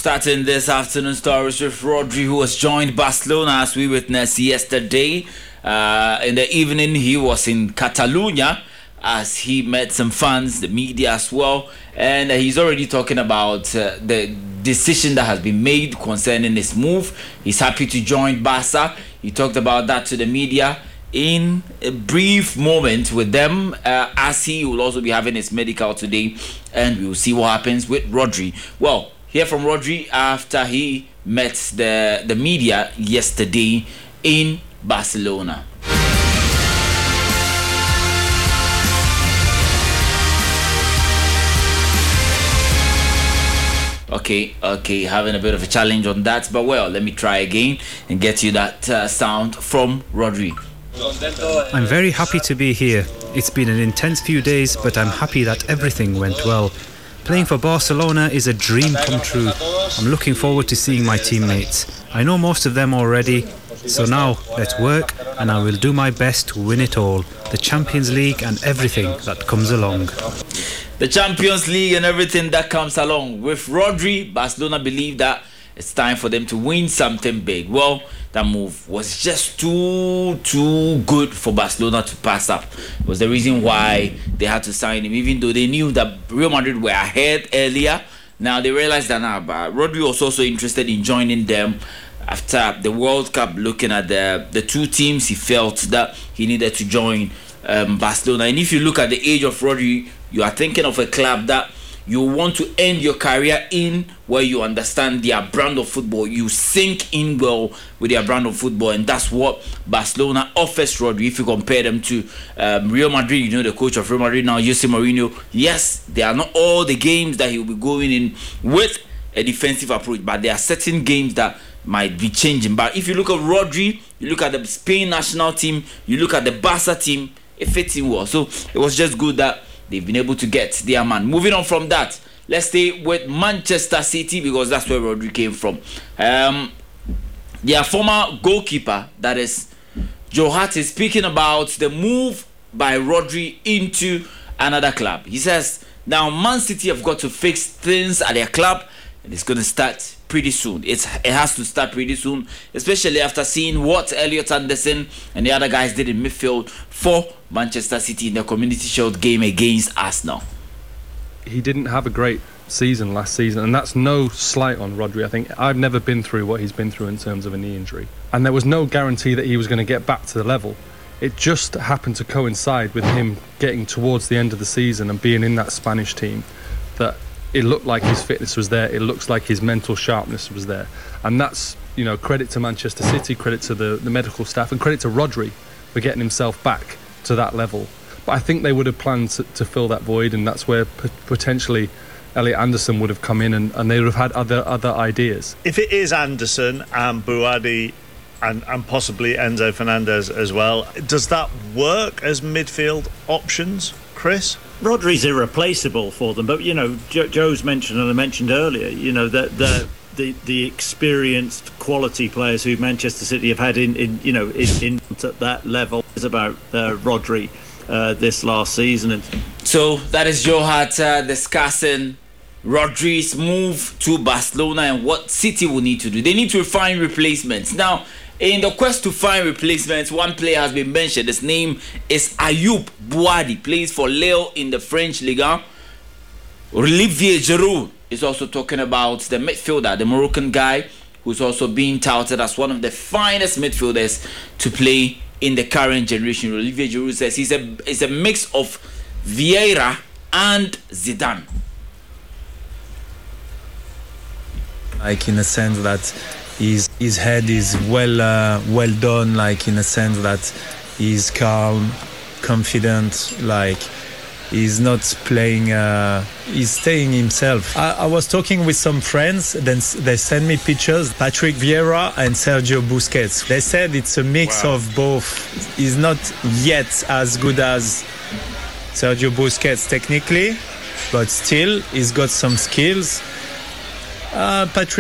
starting this afternoon stories with Rodri, who was joined Barcelona as we witnessed yesterday. In the evening, he was in Catalonia as he met some fans, the media as well, and he's already talking about the decision that has been made concerning his move. He's happy to join Barca. He talked about that to the media in a brief moment with them, as he will also be having his medical today, and we will see what happens with Rodri. Well, hear from Rodri after he met the media yesterday in Barcelona. Okay, having a bit of a challenge on that, but well, let me try again and get you that sound from Rodri. I'm very happy to be here. It's been an intense few days, but I'm happy that everything went well. Playing for Barcelona is a dream come true. I'm looking forward to seeing my teammates. I know most of them already, so now let's work and I will do my best to win it all. The Champions League and everything that comes along. The Champions League and everything that comes along. With Rodri, Barcelona believe that it's time for them to win something big. Well, that move was just too good for Barcelona to pass up. It was the reason why they had to sign him, even though they knew that Real Madrid were ahead earlier. Now they realized that but Rodri was also interested in joining them. After the World Cup, looking at the two teams, he felt that he needed to join Barcelona. And if you look at the age of Rodri, you are thinking of a club that you want to end your career in, where you understand their brand of football, you sink in well with their brand of football, and that's what Barcelona offers Rodri. If you compare them to Real Madrid, you know the coach of Real Madrid now, Jose Mourinho, yes, they are not all the games that he will be going in with a defensive approach, but there are certain games that might be changing. But if you look at Rodri, you look at the Spain national team, you look at the Barca team, it fits in well. So it was just good that they've been able to get their man. Moving on from that, let's stay with Manchester City, because that's where Rodri came from. Their former goalkeeper, that is Joe Hart, is speaking about the move by Rodri into another club. He says, now Man City have got to fix things at their club, and it's going to start pretty soon. It has to start pretty soon, especially after seeing what Elliot Anderson and the other guys did in midfield for Manchester City in the Community Shield game against Arsenal. He didn't have a great season last season, and that's no slight on Rodri. I think I've never been through what he's been through in terms of a knee injury, and there was no guarantee that he was going to get back to the level. It just happened to coincide with him getting towards the end of the season and being in that Spanish team that it looked like his fitness was there, it looks like his mental sharpness was there, and that's, you know, credit to Manchester City, credit to the medical staff, and credit to Rodri for getting himself back to that level. But I think they would have planned to fill that void, and that's where potentially Elliot Anderson would have come in, and they would have had other ideas. If it is Anderson and Buadi and possibly Enzo Fernandez as well, does that work as midfield options, Chris? Rodri's irreplaceable for them, but you know, Joe's mentioned, and I mentioned earlier, you know, that the experienced quality players who Manchester City have had in at that level is about Rodri this last season. And so that is Joe Hart discussing Rodri's move to Barcelona and what City will need to do. They need to find replacements. Now, in the quest to find replacements, one player has been mentioned. His name is Ayoub Buadi, plays for Lille in the French Ligue 1. Olivier Giroud is also talking about the midfielder, the Moroccan guy, who's also being touted as one of the finest midfielders to play in the current generation. Olivier Giroud says he's a mix of Vieira and Zidane. Like, in a sense that his head is well done, like in a sense that he's calm, confident, like he's not playing, he's staying himself. I was talking with some friends, then they sent me pictures, Patrick Vieira and Sergio Busquets. They said it's a mix of both. He's not yet as good as Sergio Busquets technically, but still he's got some skills. Patrick